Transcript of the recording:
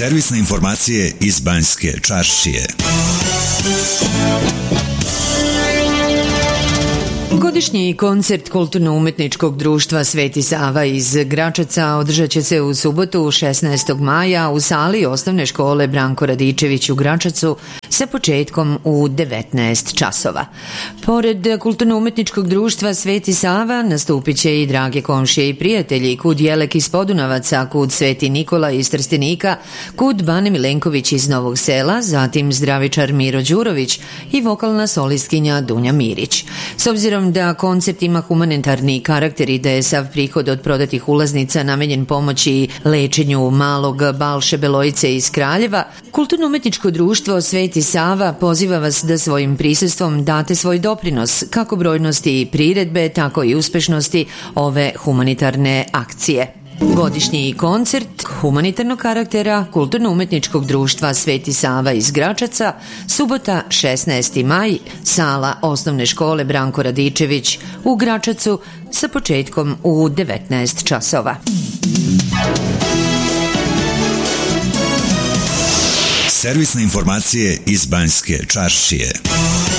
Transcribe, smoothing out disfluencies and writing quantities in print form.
Servisne informacije iz Banjske Čaršije. Godišnji koncert Kulturno-umetničkog društva Sveti Sava iz Gračaca održat će se u subotu 16. maja u sali osnovne škole Branko Radičević u Gračacu sa početkom u 19 časova. Pored Kulturno-umetničkog društva Sveti Sava nastupit će i drage komšije i prijatelji kud Jelek iz Podunavaca, kud Sveti Nikola iz Trstenika, kud Bane Milenković iz Novog Sela, zatim zdravičar Miro Đurović i vokalna solistkinja Dunja Mirić. S obzirom da koncert ima humanitarni karakter i da je sav prihod od prodatih ulaznica namenjen pomoći lečenju malog Balše Belojice iz Kraljeva, Kulturno-umetničko društvo Sveti Sava poziva vas da svojim prisustvom date svoj doprinos kako brojnosti priredbe, tako i uspešnosti ove humanitarne akcije. Godišnji koncert humanitarnog karaktera Kulturno-umetničkog društva Sveti Sava iz Gračaca, subota 16. maj, sala osnovne škole Branko Radičević u Gračacu sa početkom u 19 časova. Servisne informacije iz Banjske Čaršije.